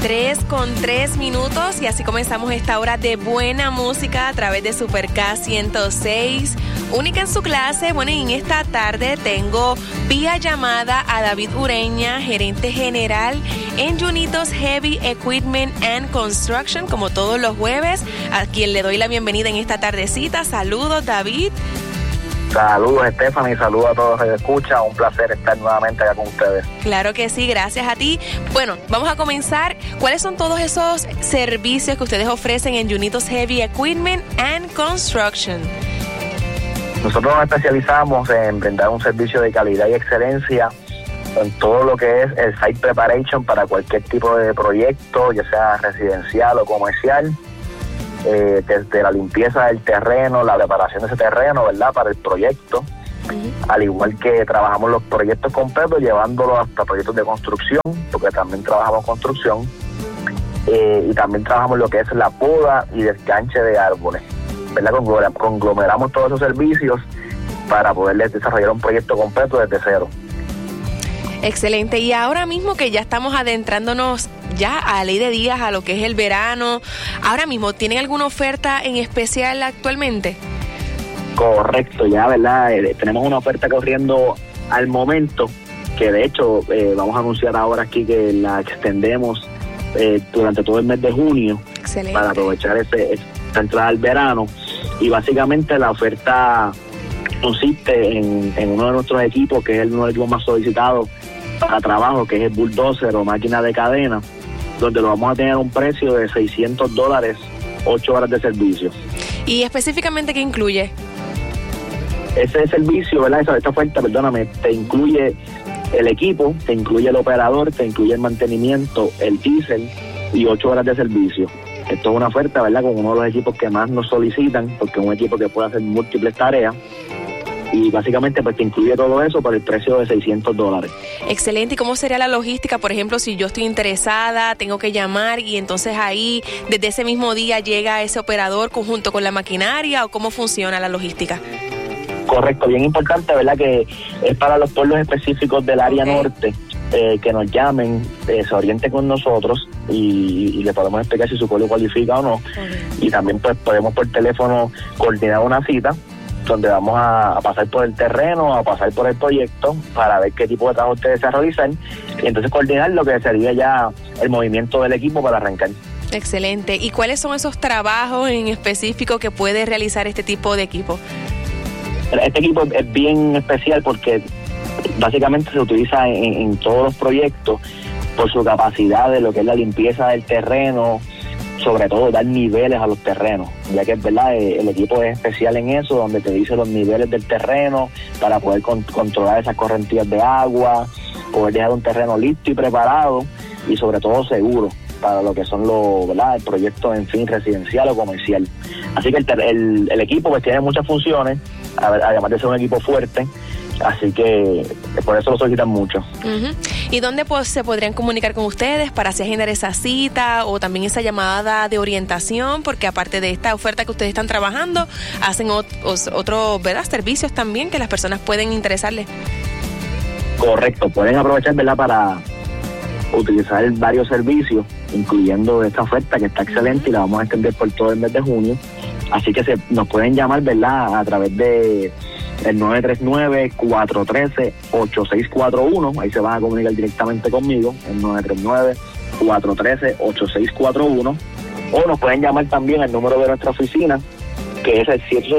3:03 y así comenzamos esta hora de buena música a través de Super K 106, única en su clase. Bueno, y en esta tarde tengo vía llamada a David Ureña, gerente general en Junitos Heavy Equipment and Construction, como todos los jueves, a quien le doy la bienvenida en esta tardecita. Saludos, David. Saludos, Stephanie, saludos a todos los que escuchan. Un placer estar nuevamente acá con ustedes. Claro que sí, gracias a ti. Bueno, vamos a comenzar. ¿Cuáles son todos esos servicios que ustedes ofrecen en Junitos Heavy Equipment and Construction? Nosotros nos especializamos en brindar un servicio de calidad y excelencia en todo lo que es el site preparation para cualquier tipo de proyecto, ya sea residencial o comercial. Desde la limpieza del terreno, la preparación de ese terreno, ¿verdad?, para el proyecto. Al igual que trabajamos los proyectos completos, llevándolos hasta proyectos de construcción, porque también trabajamos construcción. Y también trabajamos lo que es la poda y desganche de árboles, ¿verdad? Conglomeramos todos esos servicios para poderles desarrollar un proyecto completo desde cero. Excelente. Y ahora mismo que ya estamos adentrándonos ya a la ley de días, a lo que es el verano, ahora mismo, ¿tienen alguna oferta en especial actualmente? Correcto, ya, ¿verdad? Tenemos una oferta corriendo al momento, que de hecho vamos a anunciar ahora aquí que la extendemos durante todo el mes de junio. Excelente. Para aprovechar esta entrada al verano. Y básicamente la oferta consiste en uno de nuestros equipos, que es uno de los equipos más solicitados para trabajo, que es el bulldozer o máquina de cadena, donde lo vamos a tener a un precio de $600, 8 horas de servicio. ¿Y específicamente qué incluye? Ese servicio, ¿verdad? Esta oferta, perdóname, te incluye el equipo, te incluye el operador, te incluye el mantenimiento, el diésel y 8 horas de servicio. Esto es una oferta, ¿verdad?, con uno de los equipos que más nos solicitan, porque es un equipo que puede hacer múltiples tareas. Y básicamente pues te incluye todo eso por el precio de $600. Excelente. ¿Y cómo sería la logística? Por ejemplo, si yo estoy interesada, tengo que llamar y entonces ahí, desde ese mismo día, llega ese operador junto con la maquinaria, ¿o cómo funciona la logística? Correcto, bien importante, ¿verdad?, que es para los pueblos específicos del área norte, que nos llamen, se orienten con nosotros y le podemos explicar si su pueblo cualifica o no. Y también pues podemos por teléfono coordinar una cita donde vamos a pasar por el terreno, a pasar por el proyecto para ver qué tipo de trabajo ustedes se realizan y entonces coordinar lo que sería ya el movimiento del equipo para arrancar. Excelente. ¿Y cuáles son esos trabajos en específico que puede realizar este tipo de equipo? Este equipo es bien especial porque básicamente se utiliza en todos los proyectos por su capacidad de lo que es la limpieza del terreno, sobre todo dar niveles a los terrenos, ya que es verdad, el equipo es especial en eso, donde te dice los niveles del terreno para poder controlar esas correntías de agua, poder dejar un terreno listo y preparado y sobre todo seguro para lo que son ¿verdad?, el proyecto en fin residencial o comercial. Así que el equipo pues tiene muchas funciones, además de ser un equipo fuerte. Así que por eso lo solicitan mucho. ¿Y dónde se podrían comunicar con ustedes para así agendar esa cita o también esa llamada de orientación? Porque aparte de esta oferta que ustedes están trabajando, hacen otros, ¿verdad?, servicios también que las personas pueden interesarles. Correcto, pueden aprovechar, ¿verdad?, para utilizar varios servicios, incluyendo esta oferta que está excelente y la vamos a extender por todo el mes de junio. Así que nos pueden llamar, ¿verdad?, a través de el 939-413-8641, ahí se van a comunicar directamente conmigo, el 939-413-8641, o nos pueden llamar también al número de nuestra oficina, que es el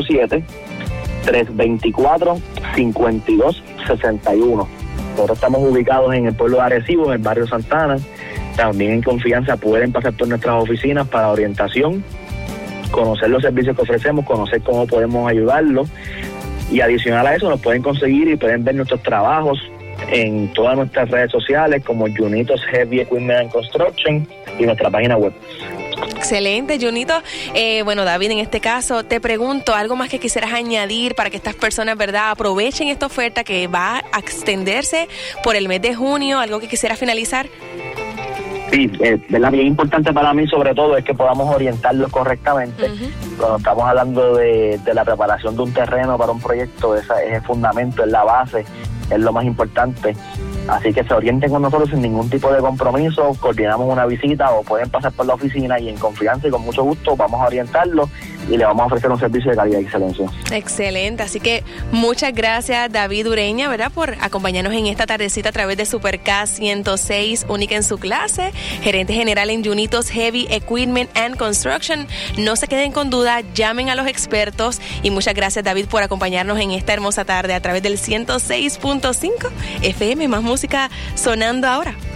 787-324-5261. Nosotros estamos ubicados en el pueblo de Arecibo, en el barrio Santana. También en confianza pueden pasar por nuestras oficinas para orientación, conocer los servicios que ofrecemos, conocer cómo podemos ayudarlos. Y adicional a eso nos pueden conseguir y pueden ver nuestros trabajos en todas nuestras redes sociales como Junitos Heavy Equipment and Construction y nuestra página web. Excelente, Junito. Bueno, David, en este caso te pregunto, ¿algo más que quisieras añadir para que estas personas, verdad, aprovechen esta oferta que va a extenderse por el mes de junio? ¿Algo que quisieras finalizar? Sí, ¿verdad? Bien importante para mí sobre todo es que podamos orientarlos correctamente. Cuando estamos hablando de la preparación de un terreno para un proyecto, ese es el fundamento, es la base, es lo más importante. Así que se orienten con nosotros sin ningún tipo de compromiso, coordinamos una visita o pueden pasar por la oficina y en confianza y con mucho gusto vamos a orientarlos y le vamos a ofrecer un servicio de calidad y excelencia. Excelente, así que muchas gracias David Ureña, ¿verdad?, por acompañarnos en esta tardecita a través de Super K 106, única en su clase, gerente general en Junitos Heavy Equipment and Construction. No se queden con duda, llamen a los expertos y muchas gracias David por acompañarnos en esta hermosa tarde a través del 106.5 FM, más música sonando ahora.